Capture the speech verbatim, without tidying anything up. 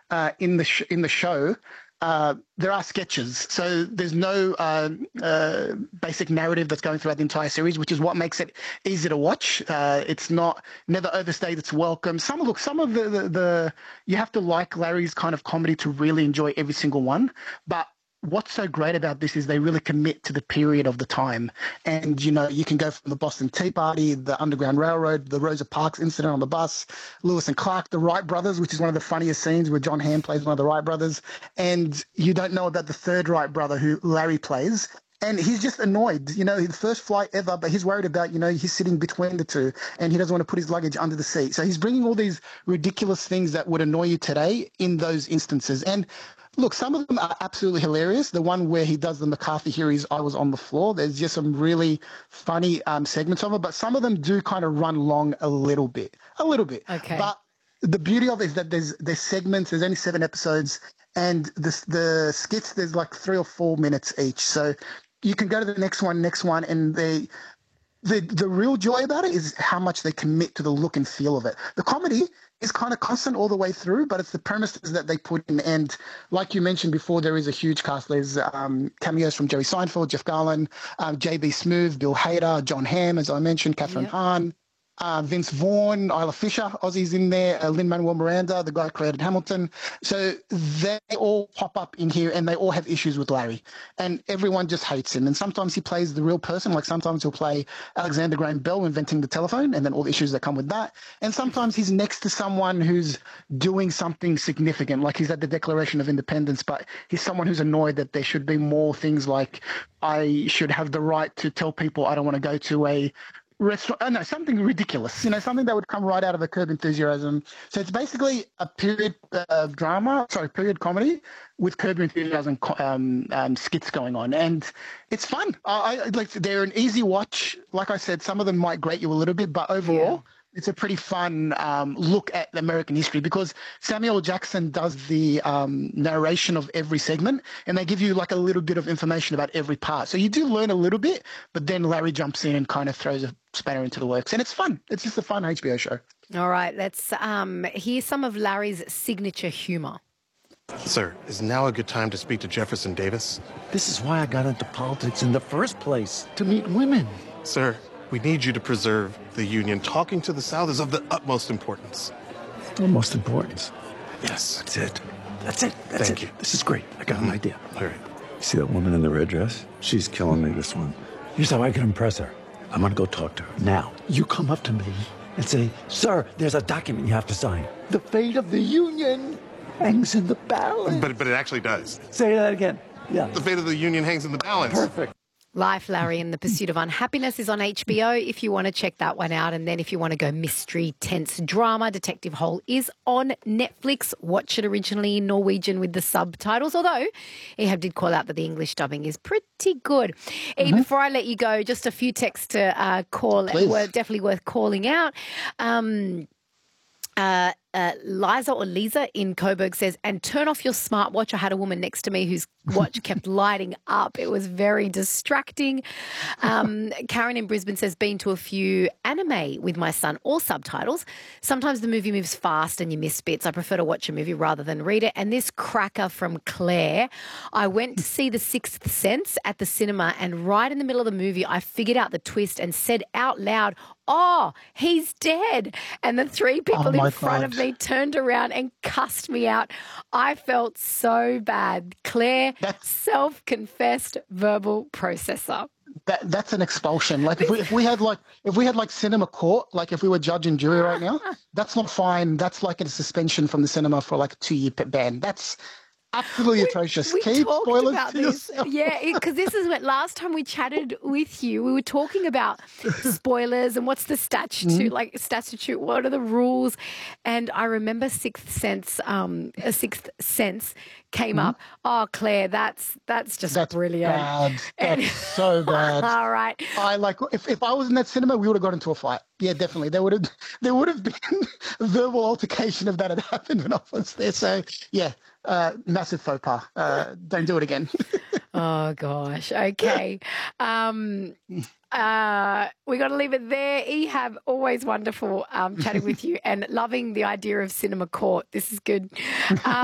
uh, in the sh- in the show, uh, there are sketches. So there's no uh, uh, basic narrative that's going throughout the entire series, which is what makes it easy to watch. Uh, it's not never overstayed its welcome. Some look, some of the, the the you have to like Larry's kind of comedy to really enjoy every single one, but what's so great about this is they really commit to the period of the time. And, you know, you can go from the Boston Tea Party, the Underground Railroad, the Rosa Parks incident on the bus, Lewis and Clark, the Wright brothers, which is one of the funniest scenes where John Hamm plays one of the Wright brothers. And you don't know about the third Wright brother who Larry plays. And he's just annoyed, you know, the first flight ever, but he's worried about, you know, he's sitting between the two and he doesn't want to put his luggage under the seat. So he's bringing all these ridiculous things that would annoy you today in those instances. And look, some of them are absolutely hilarious. The one where he does the McCarthy hearings, I was on the floor. There's just some really funny um, segments of it, but some of them do kind of run long a little bit, a little bit. Okay. But the beauty of it is that there's there's segments. There's only seven episodes, and the the skits there's like three or four minutes each. So you can go to the next one, next one, and they. The the real joy about it is how much they commit to the look and feel of it. The comedy is kind of constant all the way through, but it's the premises that they put in. And like you mentioned before, there is a huge cast. There's um, cameos from Jerry Seinfeld, Jeff Garlin, um, J B. Smoove, Bill Hader, John Hamm, as I mentioned, Catherine Yep. Hahn, uh, Vince Vaughn, Isla Fisher, Aussie's in there, uh, Lin-Manuel Miranda, the guy who created Hamilton. So they all pop up in here and they all have issues with Larry. And everyone just hates him. And sometimes he plays the real person, like sometimes he'll play Alexander Graham Bell inventing the telephone and then all the issues that come with that. And sometimes he's next to someone who's doing something significant, like he's at the Declaration of Independence, but he's someone who's annoyed that there should be more things like I should have the right to tell people I don't want to go to a restaurant. Oh, no, something ridiculous, you know, something that would come right out of a Curb Enthusiasm. So it's basically a period uh, drama, sorry, period comedy with Curb Enthusiasm um, um, skits going on. And it's fun. I, I like they're an easy watch. Like I said, some of them might grate you a little bit, but overall, yeah, it's a pretty fun um, look at American history because Samuel Jackson does the um, narration of every segment and they give you like a little bit of information about every part. So you do learn a little bit, but then Larry jumps in and kind of throws a spanner into the works. And it's fun. It's just a fun H B O show. All right, let's um, hear some of Larry's signature humour. Sir, is now a good time to speak to Jefferson Davis? This is why I got into politics in the first place, to meet women. Sir, we need you to preserve the Union. Talking to the South is of the utmost importance. Utmost importance? Yes. That's it. That's it. That's Thank it. you. This is great. I got an idea. All right. You see that woman in the red dress? She's killing me, this one. Here's how I can impress her. I'm going to go talk to her. Now, you come up to me and say, sir, there's a document you have to sign. The fate of the Union hangs in the balance. But, but it actually does. Say that again. Yeah. The fate of the Union hangs in the balance. Perfect. Life, Larry, and the Pursuit of Unhappiness is on H B O if you want to check that one out. And then if you want to go mystery, tense drama, Detective Hole is on Netflix. Watch it originally in Norwegian with the subtitles, although Ehab did call out that the English dubbing is pretty good. Mm-hmm. E, before I let you go, just a few texts to uh, call. Were definitely worth calling out. Um, uh, Uh, Liza or Lisa in Coburg says, and turn off your smartwatch. I had a woman next to me whose watch kept lighting up. It was very distracting. Um, Karen in Brisbane says, been to a few anime with my son, all subtitles. Sometimes the movie moves fast and you miss bits. I prefer to watch a movie rather than read it. And this cracker from Claire, I went to see The Sixth Sense at the cinema and right in the middle of the movie, I figured out the twist and said out loud, oh, he's dead. And the three people Oh, in front God. of me turned around and cussed me out. I felt so bad. Claire, That's- self-confessed verbal processor. That that's an expulsion. Like if we if we had like if we had like cinema court, like if we were judge and jury right now, that's not fine. That's like a suspension from the cinema for like a two year ban. That's absolutely atrocious. We Keep talked spoilers about to this. yourself. Yeah, because this is what last time we chatted with you, we were talking about spoilers and what's the statute, Mm-hmm. like statute, what are the rules? And I remember Sixth Sense, um, a Sixth Sense came Mm-hmm. up. Oh, Claire, that's that's just That's brilliant. bad. And- That's so bad. All right. I like if, if I was in that cinema, we would have got into a fight. Yeah, definitely. There would have there would have been verbal altercation if that had happened when I was there. So yeah, uh, massive faux pas. Uh, don't do it again. Oh, gosh. Okay. Um, uh, we got to leave it there. Ehab, always wonderful um, chatting with you and loving the idea of cinema court. This is good. Um,